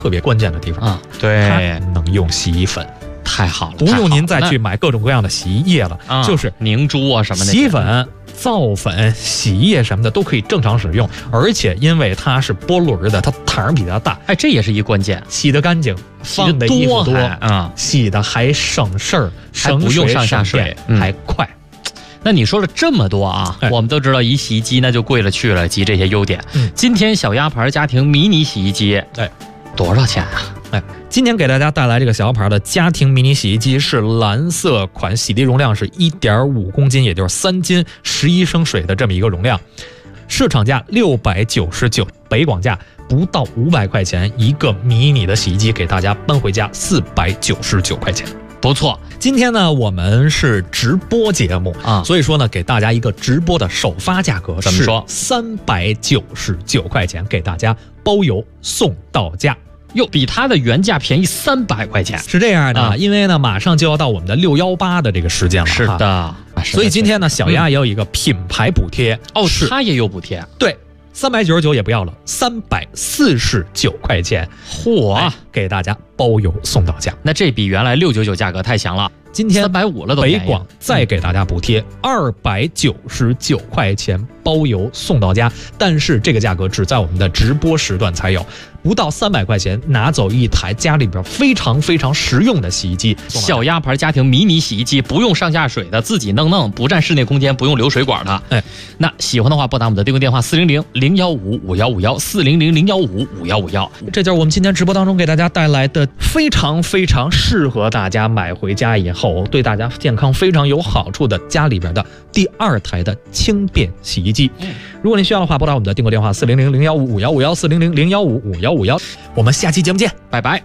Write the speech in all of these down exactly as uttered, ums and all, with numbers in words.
特别关键的地方啊，对， 它能用洗衣粉。 太好了， 不用您再去买各种各样的洗衣液了， 啊、 就是凝珠啊什么的， 洗衣粉、皂粉、洗衣液什么的都可以正常使用，而且因为它是波轮的，它膛儿比较大， 哎，这也是一关键， 洗得干净， 放的衣服多啊， 洗的还省事儿， 还不用上下水， 嗯、还快。 那你说了这么多啊， 哎、 我们都知道一洗衣机那就贵了去了，集这些优点。 嗯、 今天小鸭牌家庭迷你洗衣机， 哎， 多少钱啊？ 哎，今天给大家带来这个小牌的家庭迷你洗衣机是蓝色款，洗涤容量是 一点五公斤，也就是三斤十一升水的这么一个容量，市场价六百九十九，北广价不到五百块钱一个迷你的洗衣机，给大家搬回家四百九十九块钱。 不错， 今天呢我们是直播节目啊，所以说呢给大家一个直播的首发价格， 怎么说？ 三百九十九块钱，给大家包邮送到家。 哟，比它的原价便宜三百块钱， 是这样的、啊，因为呢，马上就要到我们的六幺八的这个时间了， 是的，啊、 所以今天呢，小鸭也有一个品牌补贴、 嗯、哦，它也有补贴， 对，三百九十九也不要了，三百四十九块钱， 嚯、哎， 给大家包邮送到家。 那这比原来六九九价格太强了， 今天三百五了都， 北广再给大家补贴二百九十九块钱，包邮送到家，但是这个价格只在我们的直播时段才有。不到三百块钱拿走一台家里边非常非常实用的洗衣机， 小鸭牌家庭迷你洗衣机，不用上下水的，自己弄弄，不占室内空间，不用流水管的。 哎， 那喜欢的话拨打我们的订购电话四零零零幺五五幺五幺四零零零幺五五幺五幺。 这就是我们今天直播当中给大家带来的非常非常适合大家买回家以后对大家健康非常有好处的家里边的第二台的轻便洗衣机。 嗯， 如果您需要的话，拨打我们的订购电话四零零零幺五五幺五幺四零零零幺五五幺五幺。我们下期节目见， 拜拜。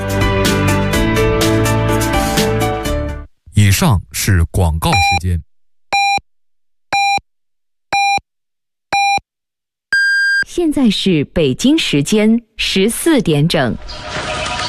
以上是广告时间。 现在是北京时间十四点整。